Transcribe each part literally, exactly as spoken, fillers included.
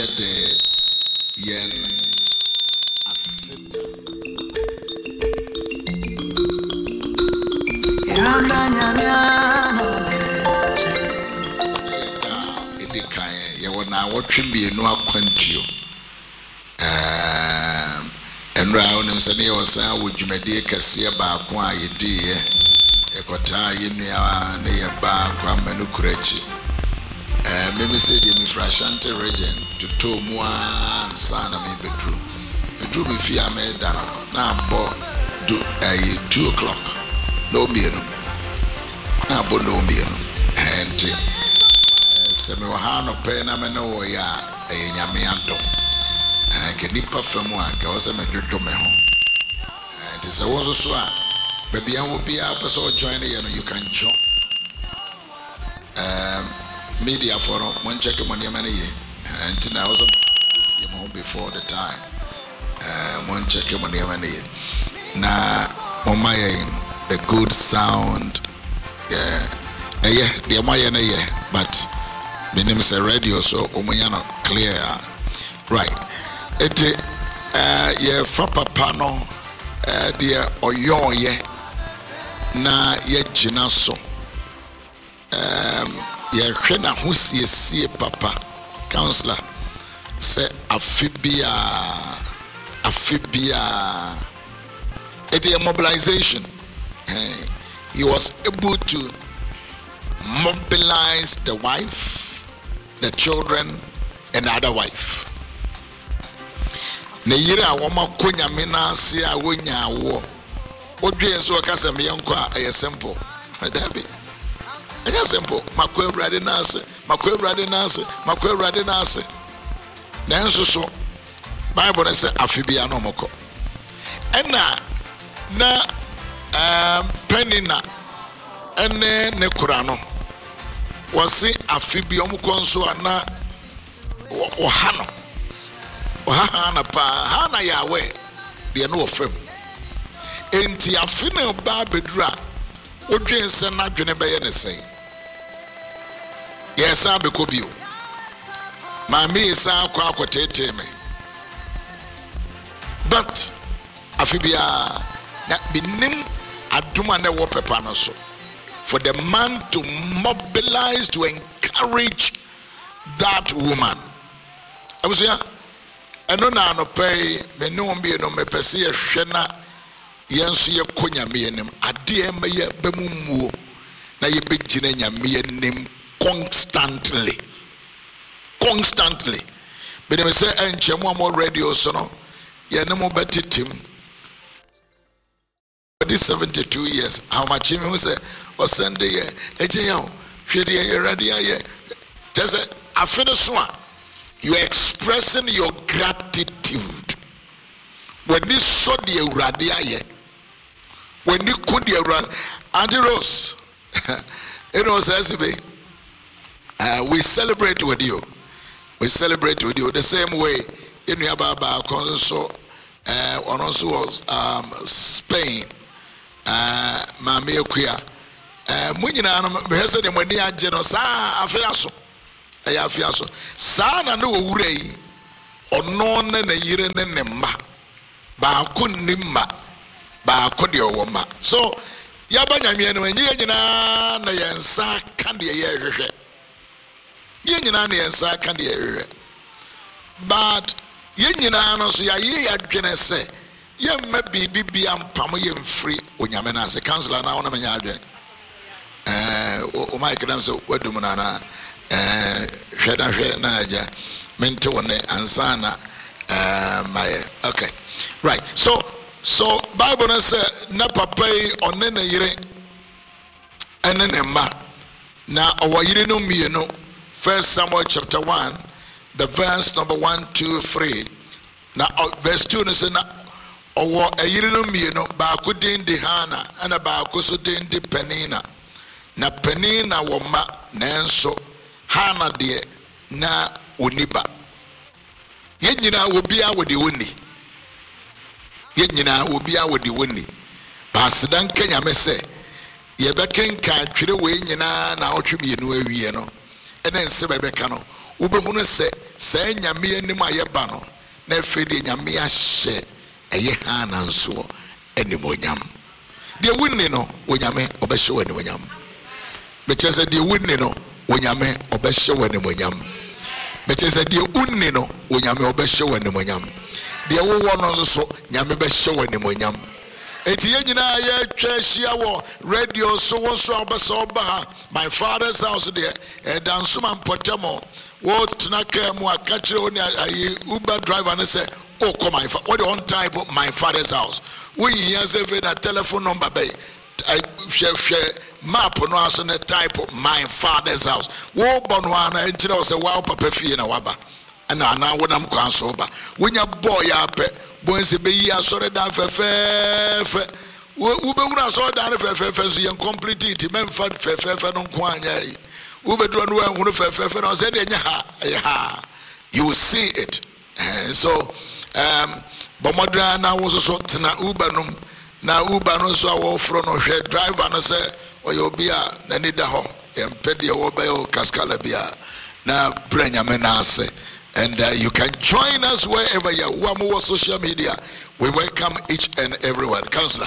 yede yen aseda yanda nyamiano de edikan ye wona wotwe mienu akwantuo um enra onim se ne yosan wodwumade kase baako a yediye ekota yenua ne ye ba kwa manu kurachi eh meme se de mi frashante region to to mu ansana me bedru bedru me fi ameda na abo do eh two o'clock no mienu na abo no mienu and se me wa no pe na me no wo ya eh nyame adom eh ke nipa famu a ke wo se me dwodwo me ho eh it is a wo so a baby an will be a person join you know you can join um media forum one check money money and now also before the time um one check money money na on my the good sound yeah yeah the my yeah but my name is radio so omunya clear right it uh yeah fa papa no uh dear oyo yeah na ye gina so um ye hwe na hosiesie papa counselor say afibia afibia it is a mobilization. Hey, he was able to mobilize the wife, the children, and the other wife. Ne yire a woma konya mena se a wonya wo odwe so kasa me yanko a simple dabi anya simple makwa urade na ase makwa urade na ase makwa urade na ase na enso so bible say afibia no moko ena na um penina ene ne kura no wasi afibia omko nso ana wo hano Ohana pa hana yawe de no ofem enti afine ba bedura odwen se na dwene be ye ne sen yesa be ko bio ma me isa akwa akotete me but afibia na binim aduma na wo pepa no so for the man to mobilize to encourage that woman abusia eno na no pay me no mbi no me pese ye hwe na yenso ye konya me enim ade e me ye bemumuo na ye begina nyame enim constantly constantly be dem say enchemu am radio so no ye ne mo betitim this seventy-two years how much me who say o send ye eje ya hwe de ye radio ye just afene so a you are expressing your gratitude when this saw the uradia when you could the urad Auntie Rose it was as uh, we celebrate with you we celebrate with you the same way in your baba so uh one also was um Spain uh mama ekuya uh munyina no be hese de mani agye no sa afia so aya afia so sa na no wura yi ono na na yire ne ne ma ba ko nimma ba ko de owo ma so ya banyame no nyi nyina na yensa ka de ye hwehwe ye nyina na yensa ka de ye hwehwe but ye nyina no so ya ye ya dwene se ye ma bibi bia mpam ye mfiri onyame na se counselor na wona manya adwene eh o my kidam so wadum na na eh hweda hwe na aja mente wona ansana eh my okay right so so bible say na papa onne na yire ene ne ma na owoyire no mienu First Samuel chapter one the verse number one two three na verse two say na owo ayire no mienu ba ko din de Hana ana ba ko so din de Penina na Penina wo ma nanso Hana de na oniba ye nyina obi a wo de woni ye nyina obi a wo de woni ba sedan kanya me se ye bekenka twere we nyina na otwe mienu awie no ene nse be beka no wobɛhunu sɛ sɛ nyame anim a yɛba no na afei deɛ nyame ahyɛ ɛyɛ ha nanso animonyam deɛ wonni no onyame ɔbɛhyɛ wo animonyam mekyerɛ sɛ deɛ wonni no onyame ɔbɛhyɛ wo animonyam mekyerɛ sɛ deɛ wonni no onyame ɔbɛhyɛ wo animonyam deɛ wowɔ no nso so nyame bɛhyɛ wo animonyam enti yɛn nyinaa yɛtwa ahyia wɔ radio so wo so a wobɛsɛ woba ha my father's house deɛ ɛda nsoma mpɔtam wotena kaa mu a ka kyerɛ wo ne ayi Uber driver ne sɛ oh come my fa what on type my father's house we hear say that telephone number by I share share map no aso ne type my father's house wo bonu ana enkyere wo say wow papa fie na waba ana ana wonam kwan so ba wonya boy ape bon se be yi asore dan fefefe wo be wura asore dan fefefe so yen complete it men fa fefefe no nko anya yi wo be do no ehunu fefefe no say de nya ha you will see it and so um bomodra na wo so tena Uber no na Uber no so a wo fro no hwe driver no say oyo bi a na ni da ho yempe de wo be o kaskala bia na branya me na ase and uh, you can join us wherever you are on social media. We welcome each and everyone. Counselor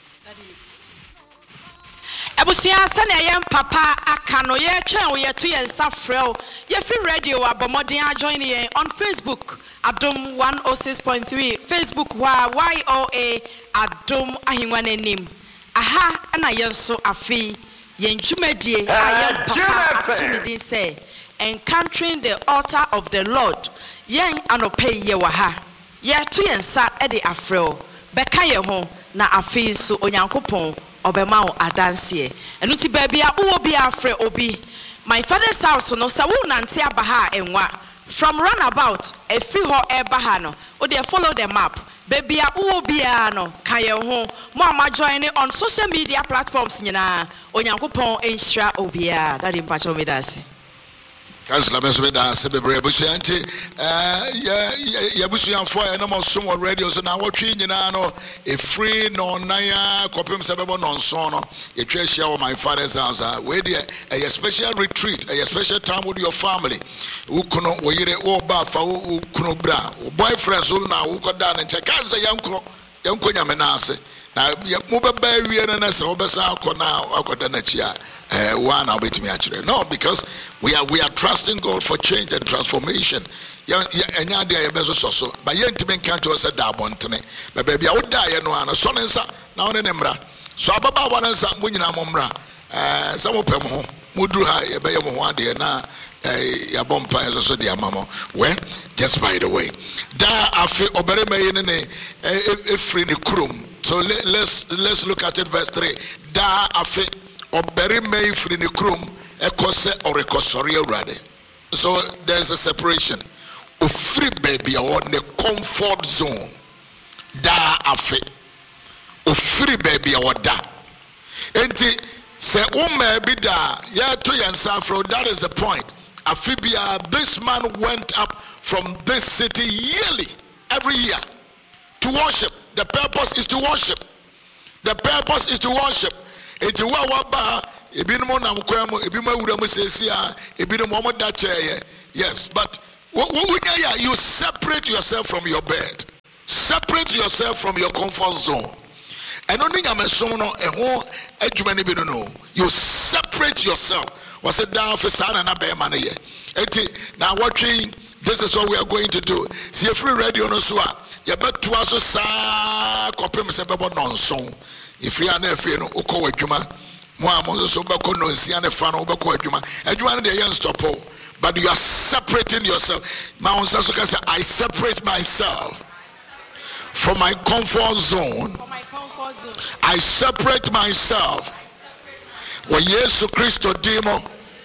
Ebusia sane yem papa akano ye twen we to yen safrel ye fi radio abomodin join yen on Facebook Adom one oh six point three Facebook wa Y O A Adom ahinwa nanim aha na yen so afi yen dwumadie ayem papa atuni say encountering the altar of the Lord yen anope ye wa ha ye to yen sa e de afrel beka ye ho na afi so onyankopon obema o adanse enu ti ba bia wo bia afre obi my father's house no sa wo nante abaha enwa from runabout efi ho eba ha no o dey follow the map bia wo bia no kan ye ho mo ama join on social media platforms nyina onyankopon enhira obia that in patch me dance Councilor Mesweda Sebebre Busianti uh yeah yeah Busian for no more some radio so now watching nyina no a free no naya kopem sebebo no nso no ye twa share my father's house we there a special retreat a special time with your family who kono wo yire wo ba fa wo kono bra boyfriend so na wo koda na nche kan se yanko yanko nyame na ase na mo beba wie na se wo besa akona akoda na chia Uh, one I'll be to me actually. No, because we are we are trusting God for change and transformation. Yeah, yeah, and yeah, they are better so. But yeah, to be can't us a dabon to me. But baby, I would die no one. So then, now in Emra. So about one and some winning a mumra. Uh, some of them mudru high, a bay of one day na a bomb is also dear mamma. Well, just by the way, da afi obere me in a free krum. So let, let's let's look at it, verse three. Da afi. Oberi may free the krum ekose or ekosori already. So there's a separation. O free baby or the comfort zone. Da afe. O free baby or da. Enti se ume be da ya to yansafro. That is the point. Afibia, this man went up from this city yearly, every year, to worship. The purpose is to worship. The purpose is to worship. Eti wa wa ba ebinom nam kwam ebima wura mu sesia ebinom mo da cheye yes but you separate yourself from your bed, separate yourself from your comfort zone and only nyamesom no eho adwuma ne bi no no you separate yourself was it down for sana na be man ye eti na watching. This is what we are going to do. See a free radio no so a ye beto aso sa kopem se bebo nonson. If you are na fe no ukọ adwuma mo am so beko no nsia ne fa no beko adwuma adwuma no de yen stop but you are separating yourself. My own so can say I separate myself from my comfort zone. For my comfort zone. I separate myself. Wa Yesu Kristo dimo.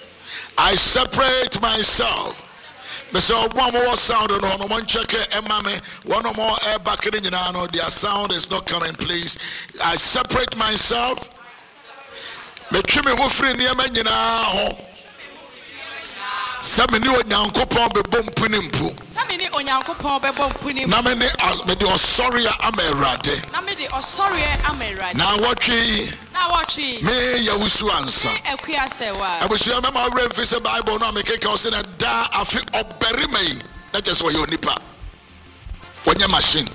I separate myself. Mister One more sound on no one check it, one more air back in the their sound is not coming, please. I separate myself. Me trim me free near me Samini onyankopon bebo mpuni mpu. Samini onyankopon bebo mpuni mpu. Na me ne me de osori ama Awurade. Na me de osori ama Awurade. Na wotwe. Na wotwe. Me ya wusu ansa. Me akua sewa. Abusu me ma wrem fi se Bible no make ke o se na da afi oberima yi. Na je so ye onipa. Wonya machine.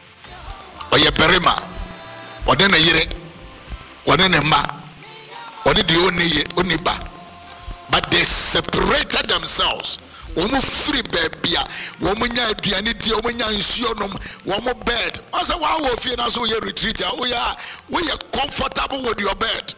Oye berima. Ode na yire. Ode ne ma. Ode de oni oniba. But they separated themselves. Womu free baby, womu nya aduane die, womu nya nsuo nom, womu bed. Asa wa wo fie na so ye retreat, we are we are comfortable with your bed.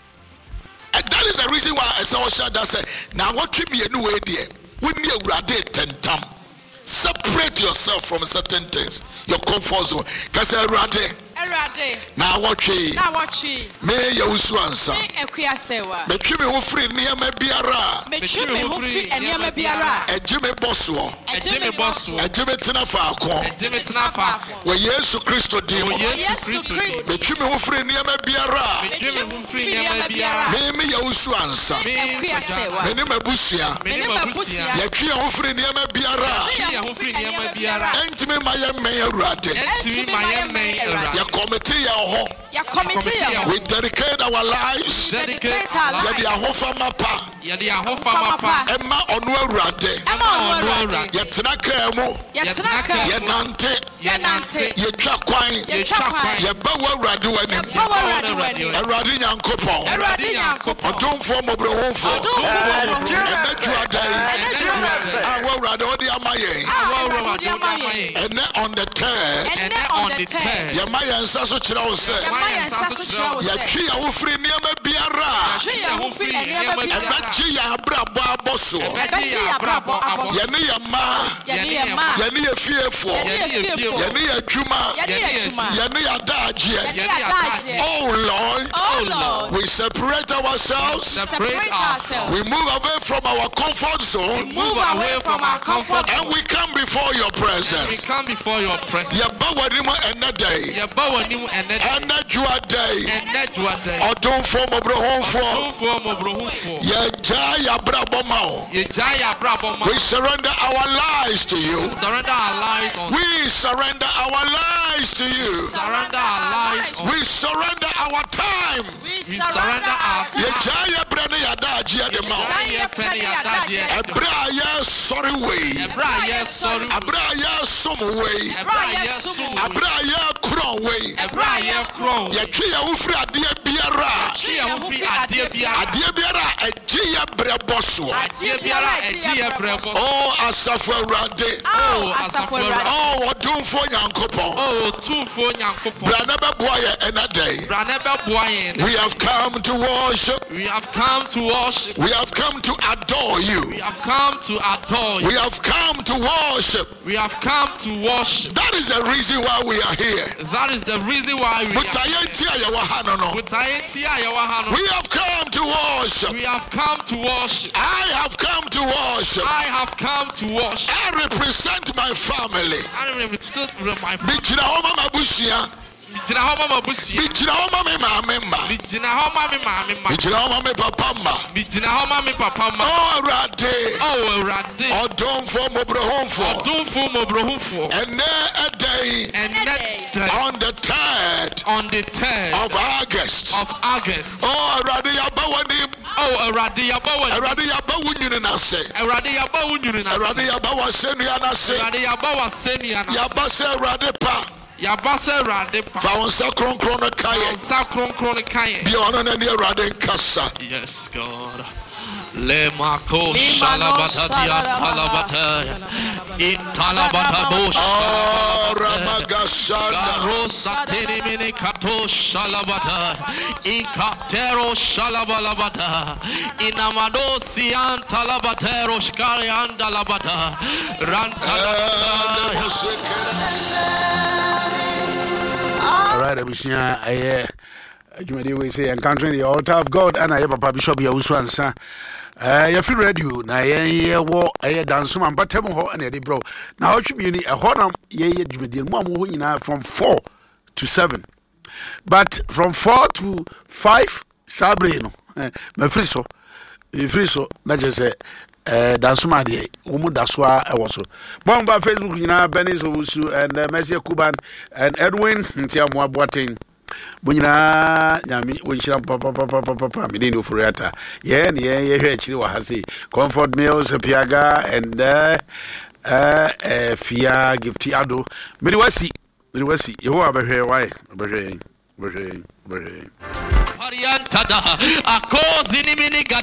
And that is the reason why I saw Shada say, now what treat me any way there? We need Awurade tentam. Separate yourself from certain things. Your comfort zone. Cause Awurade. Awurade. Now what we? Now what we? Me ya usu ansa. Me ekuya sewa. Me twi me ho free niam biara. Me twi me ho free niam biara. Eje me bosso. Eje me bosso. Eje me tena faako. Eje me tena faako. We Yesu Kristo di mo. Yesu Kristo. Me twi me ho free niam biara. Me twi me ho free niam biara. Me me ya usu ansa. Me ekuya sewa. Me ne mabusua. Me ne mabusua. Ye twi ho free niam biara. Ho free niam biara. Entime maye me Awurade. Entime maye me Awurade. Committee ho. Ya committee. We dedicate our lives. Dedicate our lives. Ya dia hofa mapa. Ya dia hofa mapa. Emma onu Awurade. Emma onu Awurade. Ya tena ka mu. Ya tena ka. Ya nante. Ya nante. Ya twa kwan. Ya twa kwan. Ya ba Awurade wani. Ya ba Awurade wani. Awurade nyankopon. Awurade nyankopon. Odumfo mobrohomfo. Odumfo mobrohomfo. Emeju adai. Emeju adai. Awo Awurade odi amaye. Awo Awurade odi amaye. Ene on the third. Ene on the third. Ya maye nsa so kira wo se. Ya maye nsa so kira wo se. Ya twi ya wo free niam biara. Twi ya wo free niam biara. Ebeji ya abrabo aboso. Ebeji ya abrabo aboso. Ya ne ya ma. Ya ne ya ma. Ya ne ya fiefo. Ya ne ya fiefo. Ya ne ya juma. Ya ne ya juma. Ya ne ya daje. Ya ne ya daje. Oh Lord. Oh Lord. We separate ourselves. Separate ourselves. We move away from our comfort zone. We move away from our comfort zone. And we come before your presence. We come before your presence. Ya ba wani mo enade. Ya ba wani mo enade. Enajua day. Enajua day. Odumfo mobrohomfo. Odumfo mobrohomfo. Ya jaya brabo mao. Ya jaya brabo mao. We surrender our lives to you. We surrender our lives on We surrender our lives to you. Surrender our lives. We surrender our time. We surrender our time. Ya jaya brane ya daji ya de mao. Ya penny ya daji. Ebra ya sorry way. Ebra ya sorry. Abra ya some way. Ebra ya some. Abra ya kron way. Ebra ya kron. Ya twi ya wo free ade biara. Twi ya wo free ade biara. Ade biara eji ya brebo so. Ade biara eji ya brebo. Oh asafo Awurade. Oh asafo Awurade. Oh odumfo nyankopon. Oh odumfo nyankopon. Bra na be boa ye enadai. Bra na be boa ye. We have come to worship. We have come to worship. We have come to adore you. We have come to adore you. We have come to worship. We have come to worship. That is the reason why we are here. That is the reason why we are here. We have come to worship. We have come to worship. I have come to worship. I have come to worship. I represent my family. I represent my family. Bijina homa mabusia. Bijina homa mabusia. Bijina homa me mama mma. Bijina homa me mama mma. Bijina homa me papa mma. Bijina homa me papa mma. Oh Awurade. Oh Awurade. Odumfo mobrohomfo. Odumfo mobrohomfo. Ene edai. Ene on the third. On the third of August. Of August. Oh Awurade yaba wani. Oh Awurade yaba wani. Awurade yaba wunyini na se. Awurade yaba wunyini na se. Awurade yaba wasenu na se. Awurade yaba wasenu na se. Yaba se Awurade pa. Yaba se Awurade pa. Fa wonsa kronkron na kaye. Wonsa kronkron na kaye. Bi ono na ni Awurade nkasa. Yes God. Le mako shalabata dia talabata italabata bosh oh ramagashanda rosa terimene kato shalabata ikatero shalabalabata inamado sian talabatero shkari andalabata rantalabata. All right, Abishia, I we say encountering the altar of God and I Papa Bishop Yawuswansa. Uh, you feel ready na ye wo eh dance man batem ho na dey bro na ho twemi ni e ho na ye ye dwumedi mo am ho nyina from four to seven, but from four to five sabre no me free so me free so na je say eh dansoma de umu daswa e wo so bomba Facebook nyina Benis Owusu and uh, Mercy Kuban and Edwin Ntiamu Aboaten bunyina nyami wonhyira papa papa papa me dey no furiata ye ne ye ye hwe akiri wa ha sei Comfort Meals Piaga and uh, uh, uh Fia Gifty Ado me wasi me wasi yeho abehwe why abehwe abehwe abehwe Variantada akozi ni mini